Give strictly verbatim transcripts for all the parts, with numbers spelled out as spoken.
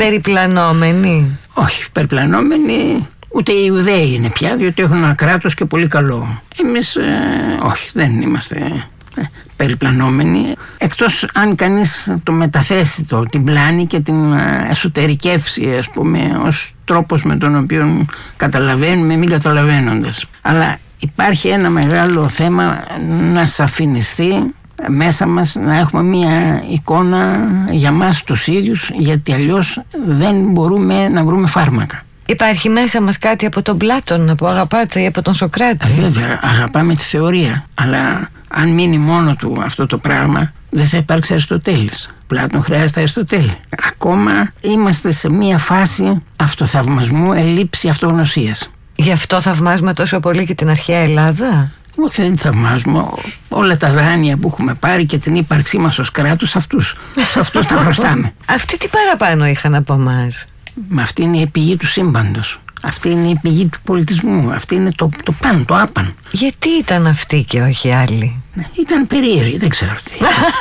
περιπλανόμενοι. Όχι, περιπλανόμενοι ούτε οι Ιουδαίοι είναι πια, διότι έχουν ένα κράτος και πολύ καλό. Εμείς ε, όχι, δεν είμαστε ε, περιπλανόμενοι. Εκτός αν κανείς το μεταθέσει το, την πλάνη και την ε, εσωτερικεύσει, ας πούμε, ως τρόπος με τον οποίο καταλαβαίνουμε μην καταλαβαίνοντας. Αλλά υπάρχει ένα μεγάλο θέμα να σαφινιστεί μέσα μας, να έχουμε μια εικόνα για μας τους ίδιους, γιατί αλλιώς δεν μπορούμε να βρούμε φάρμακα. Υπάρχει μέσα μας κάτι από τον Πλάτωνα που αγαπάτε ή από τον Σωκράτη? Βέβαια, αγαπάμε τη θεωρία, αλλά αν μείνει μόνο του αυτό το πράγμα δεν θα υπάρξει Αριστοτέλης. Πλάτων χρειάζεται Αριστοτέλη. Ακόμα είμαστε σε μια φάση αυτοθαυμασμού, ελλείψη αυτογνωσίας. Γι' αυτό θαυμάζουμε τόσο πολύ και την αρχαία Ελλάδα? Όχι, δεν θαυμάζουμε. Όλα τα δάνεια που έχουμε πάρει και την ύπαρξή μας ως κράτος, αυτούς, σε αυτούς τα χρωστάμε. Αυτοί τι παραπάνω είχαν από εμάς? Μα αυτή είναι η πηγή του σύμπαντος. Αυτή είναι η πηγή του πολιτισμού. Αυτή είναι το, το παν, το άπαν. Γιατί ήταν αυτοί και όχι άλλοι? Ναι, ήταν περίεργοι, δεν ξέρω τι.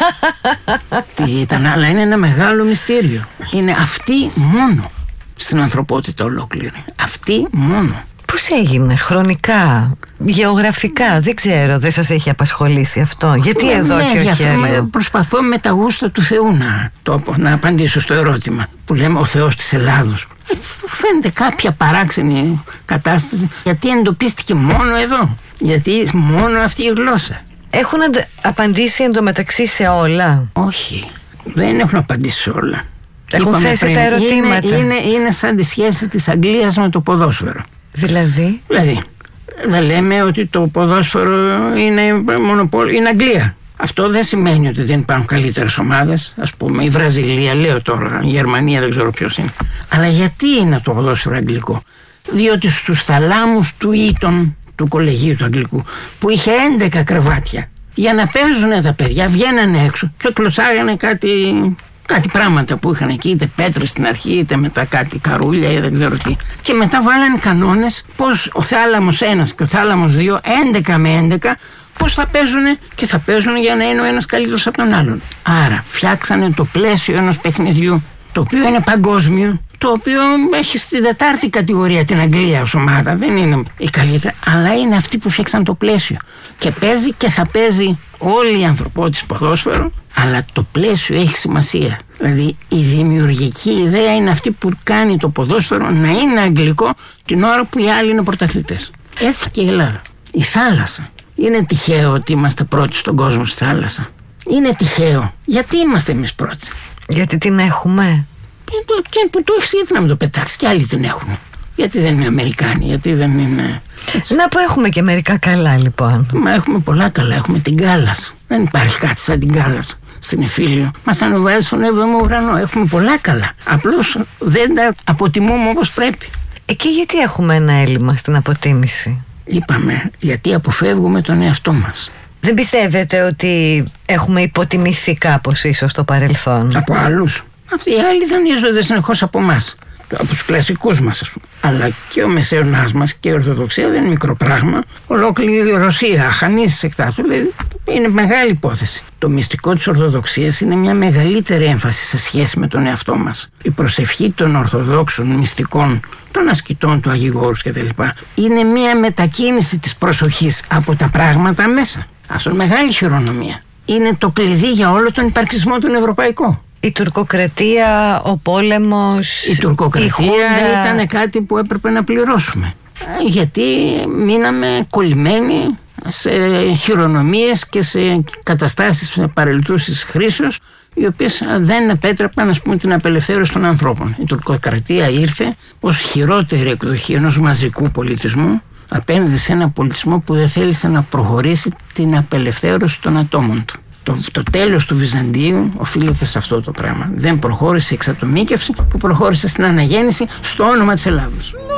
Τι ήταν, αλλά είναι ένα μεγάλο μυστήριο. Είναι αυτοί μόνο στην ανθρωπότητα ολόκληρη. Αυτοί μόνο. Πώς έγινε χρονικά, γεωγραφικά, δεν ξέρω, δεν σας έχει απασχολήσει αυτό? Γιατί ναι, εδώ και όχι άλλο? Προσπαθώ με τα γούστα του Θεού να, το, να απαντήσω στο ερώτημα που λέμε ο Θεός της Ελλάδος. Ε, φαίνεται κάποια παράξενη κατάσταση. Γιατί εντοπίστηκε μόνο εδώ? Γιατί μόνο αυτή η γλώσσα? Έχουν απαντήσει εντωμεταξύ σε όλα? Όχι, δεν έχουν απαντήσει σε όλα. Έχουν Είπαμε θέσει πριν, τα ερωτήματα. Είναι, είναι, είναι σαν τη σχέση της Αγγλίας με το ποδόσφαιρο. Δηλαδή? Δηλαδή, δεν λέμε ότι το ποδόσφαιρο είναι μονοπόλιο, είναι Αγγλία. Αυτό δεν σημαίνει ότι δεν υπάρχουν καλύτερες ομάδες. Ας πούμε η Βραζιλία, λέω τώρα, η Γερμανία, δεν ξέρω ποιος είναι. Αλλά γιατί είναι το ποδόσφαιρο αγγλικό? Διότι στους θαλάμους του Ήτων, του κολεγίου του αγγλικού, που είχε έντεκα κρεβάτια, για να παίζουν τα παιδιά, βγαίνανε έξω και κλωτσάγανε κάτι... κάτι πράγματα που είχαν εκεί, είτε πέτρες στην αρχή, είτε μετά κάτι καρούλια ή δεν ξέρω τι. Και μετά βάλανε κανόνες πως ο θάλαμος ένας και ο θάλαμος δύο, έντεκα με έντεκα, πως θα παίζουν και θα παίζουν για να είναι ο ένας καλύτερος από τον άλλον. Άρα φτιάξανε το πλαίσιο ενός παιχνιδιού, το οποίο είναι παγκόσμιο, το οποίο έχει στην τετάρτη κατηγορία την Αγγλία ως ομάδα, δεν είναι η καλύτερη, αλλά είναι αυτοί που φτιάξαν το πλαίσιο. Και παίζει και θα παίζει όλη η ανθρωπότητα ποδόσφαιρο, αλλά το πλαίσιο έχει σημασία. Δηλαδή η δημιουργική ιδέα είναι αυτή που κάνει το ποδόσφαιρο να είναι αγγλικό την ώρα που οι άλλοι είναι πρωταθλητές. Έτσι και η Ελλάδα. Η θάλασσα. Είναι τυχαίο ότι είμαστε πρώτοι στον κόσμο στη θάλασσα? Είναι τυχαίο? Γιατί είμαστε εμείς πρώτοι? Γιατί την έχουμε. Και που το έχεις, γιατί να μην το πετάξει? Και άλλοι την έχουν. Γιατί δεν είναι Αμερικάνοι, γιατί δεν είναι... Έτσι. Να που έχουμε και μερικά καλά λοιπόν. Μα έχουμε πολλά καλά, έχουμε την Γκάλας. Δεν υπάρχει κάτι σαν την Γκάλας στην Ιφίλιο. Μας ανεβάζει στον έβδομο ουρανό. Έχουμε πολλά καλά. Απλώς δεν τα αποτιμούμε όπως πρέπει. Εκεί γιατί έχουμε ένα έλλειμμα στην αποτίμηση? Είπαμε, γιατί αποφεύγουμε τον εαυτό μας. Δεν πιστεύετε ότι έχουμε υποτιμηθεί κάπως ίσως στο παρελθόν? Από άλλους? Αυτοί οι άλλοι δανείζονται συνεχώς από εμάς, από τους κλασικούς μας, ας πούμε. Αλλά και ο μεσαίωνας μας και η Ορθοδοξία δεν είναι μικρό πράγμα. Ολόκληρη η Ρωσία, αχανής εκτάτου, δηλαδή είναι μεγάλη υπόθεση. Το μυστικό της Ορθοδοξίας είναι μια μεγαλύτερη έμφαση σε σχέση με τον εαυτό μας. Η προσευχή των Ορθοδόξων μυστικών, των ασκητών, του Αγιγόρους κτλ. Είναι μια μετακίνηση της προσοχής από τα πράγματα μέσα. Αυτό είναι μεγάλη χειρονομία. Είναι το κλειδί για όλο τον υπαρξισμό τον ευρωπαϊκό. Η τουρκοκρατία, ο πόλεμος, η τουρκοκρατία ήταν κάτι που έπρεπε να πληρώσουμε. Γιατί μείναμε κολλημένοι σε χειρονομίες και σε καταστάσεις παρελθούσης χρήσεως, οι οποίες δεν επέτρεπαν, ας πούμε, την απελευθέρωση των ανθρώπων. Η τουρκοκρατία ήρθε ως χειρότερη εκδοχή ενός μαζικού πολιτισμού απέναντι σε ένα πολιτισμό που δεν θέλησε να προχωρήσει την απελευθέρωση των ατόμων του. Το, το τέλος του Βυζαντίου οφείλεται σε αυτό το πράγμα. Δεν προχώρησε η εξατομίκευση που προχώρησε στην αναγέννηση στο όνομα της Ελλάδος.